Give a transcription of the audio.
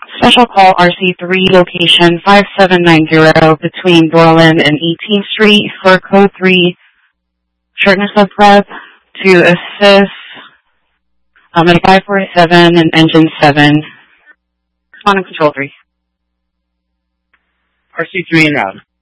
Special call RC3 location 5790 between Dorland and 18th Street for code 3 shortness of breath to assist at 547 and engine 7. On control 3. RC3 en route.